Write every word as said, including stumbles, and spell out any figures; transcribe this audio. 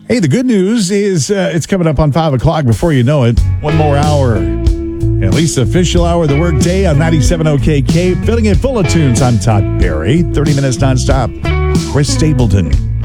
Hey, the good news is uh, it's coming up on five o'clock before you know it. One more hour. At least the official hour of the workday on ninety-seven O K K. Filling it full of tunes. I'm Todd Barry. thirty minutes nonstop. Chris Stapleton.